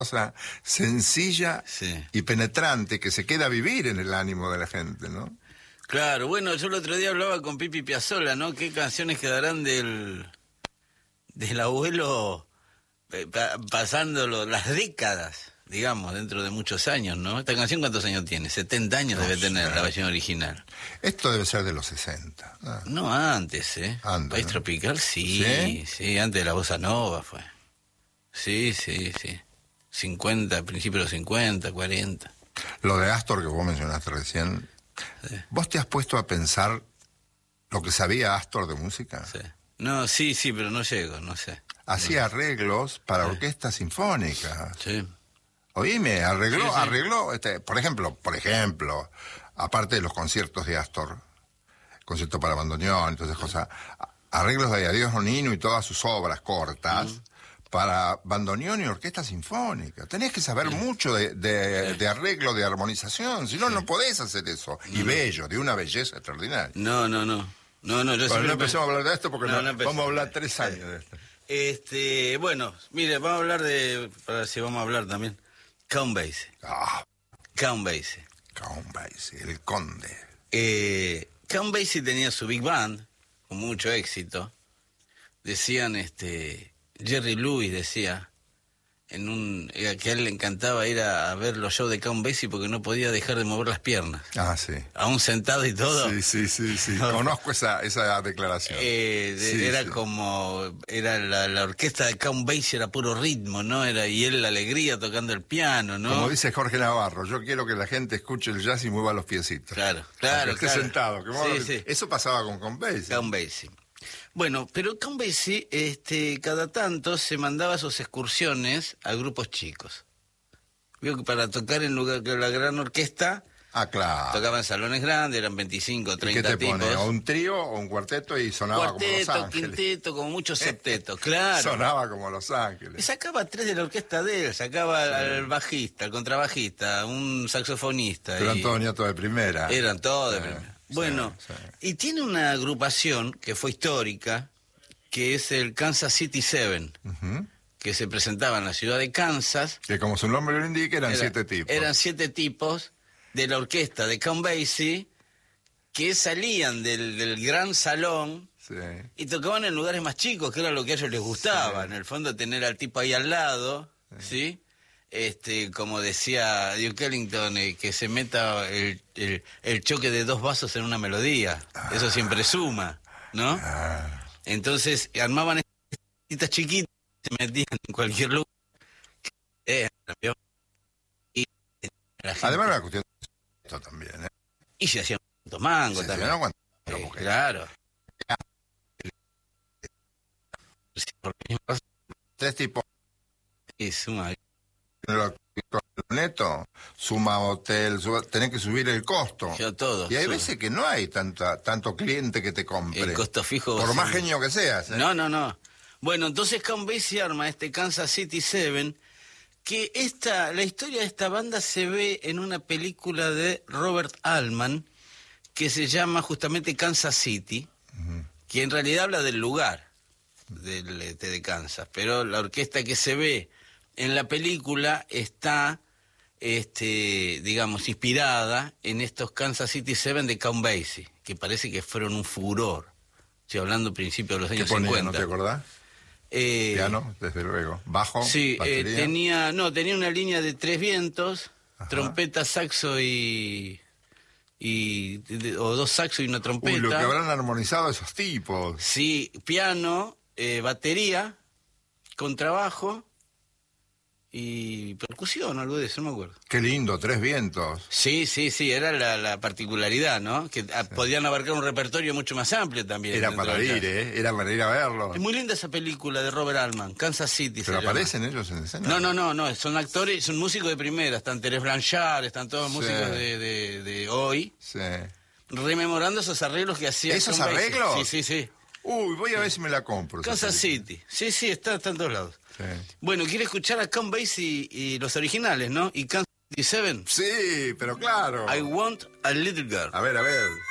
cosa sencilla Sí. y penetrante que se queda a vivir en el ánimo de la gente, ¿no? Claro, bueno, yo el otro día hablaba con Pipi Piazzolla, ¿no? ¿Qué canciones quedarán del abuelo pasando las décadas, digamos, dentro de muchos años, ¿no? Esta canción, ¿cuántos años tiene? 70 años debe tener la versión original. Esto debe ser de los 60. ¿No? No, antes, ¿eh? Antes, País ¿no? Tropical, sí, antes de la Bossa Nova fue. Sí. 50, principios de los 50, 40. Lo de Astor que vos mencionaste recién, Sí. ¿vos te has puesto a pensar lo que sabía Astor de música? Sí. No, sí, pero no llego, no sé. Hacía arreglos para orquestas sinfónicas. Sí. Oíme, arregló, Sí. por ejemplo, aparte de los conciertos de Astor, concierto para bandoneón, entonces cosas, arreglos de Adiós Nonino y todas sus obras cortas, para bandoneón y orquesta sinfónica. Tenés que saber mucho de arreglo, de armonización, si no, no podés hacer eso. Y bello, de una belleza extraordinaria. No, yo Bueno, siempre... no empecemos a hablar de esto porque No, no, no empecemos. vamos a hablar 3 años de esto. Bueno, mire, vamos a hablar para ver si vamos a hablar también. Count Basie. Count Basie. Count Basie, el conde. Count Basie tenía su big band, con mucho éxito. Decían, Jerry Lewis decía, que a él le encantaba ir a ver los shows de Count Basie porque no podía dejar de mover las piernas. Ah, sí. Aún sentado y todo. Sí. Conozco esa declaración. Era como... Era la orquesta de Count Basie, era puro ritmo, ¿no? Y él la alegría tocando el piano, ¿no? Como dice Jorge Navarro, yo quiero que la gente escuche el jazz y mueva los piecitos. Claro. Que esté sentado. Sí. Eso pasaba con Count Basie. Count Basie. Bueno, pero Count Basie, cada tanto se mandaba sus excursiones a grupos chicos. Vio que para tocar en lugar que la gran orquesta, claro. tocaban salones grandes, eran 25, 30 ¿Y qué te tipos. pone? ¿O un trío o un cuarteto y sonaba como Los Cuarteto, Ángeles? quinteto, como mucho septeto, claro. Sonaba como Los Y Ángeles. sacaba 3 de la orquesta de él, sacaba al bajista, al contrabajista, un saxofonista. Eran todos nietos de primera. Eran todos de primera. Bueno, sí. y tiene una agrupación que fue histórica, que es el Kansas City Seven, que se presentaba en la ciudad de Kansas. Que como su nombre lo indica, eran 7 tipos. Eran 7 tipos de la orquesta de Count Basie que salían del gran salón y tocaban en lugares más chicos, que era lo que a ellos les gustaba. En el fondo, tener al tipo ahí al lado, ¿sí? Como decía Duke Ellington, que se meta el choque de 2 vasos en una melodía. Eso siempre suma, ¿no? Entonces armaban estas chiquitas, se metían en cualquier lugar. Y la gente, Además, era una cuestión de esto también, ¿eh? y se hacían cuantos mangos también. Claro. 3 tipos. Y suma. Neto, suma hotel, tenés que subir el costo. Yo todo. Y hay veces que no hay tanto cliente que te compre. El costo fijo. Por más genio que seas. ¿eh? No. Bueno, entonces Count Basie arma Kansas City Seven, que la historia de esta banda se ve en una película de Robert Altman, que se llama justamente Kansas City, que en realidad habla del lugar de Kansas, pero la orquesta que se ve en la película está, digamos, inspirada en estos Kansas City Seven de Count Basie, que parece que fueron un furor. Estoy hablando principios de los años ¿Qué ponía, 50. no te acordás? Piano, desde luego. Bajo, sí, batería. tenía una línea de 3 vientos, trompeta, saxo o 2 saxos y una trompeta. Uy, lo que habrán armonizado esos tipos. Sí, piano, batería, contrabajo y percusión, algo de eso, no me acuerdo. Qué lindo, 3 vientos. Sí, era la particularidad, ¿no? Que podían abarcar un repertorio mucho más amplio también. Era para ir, Era para ir a verlo. Es muy linda esa película de Robert Altman, Kansas City. ¿Pero aparecen ellos en escena? No, son actores, son músicos de primera, están Terence Blanchard, están todos músicos de hoy. Sí. Rememorando esos arreglos que hacían. ¿Esos arreglos? Sí. Uy, voy a ver si me la compro. Kansas City. Sí, está en todos lados. Sí. Bueno, ¿quiere escuchar a Count Basie y los originales, no? Y Kansas City Seven. Sí, pero claro. I Want a Little Girl. A ver.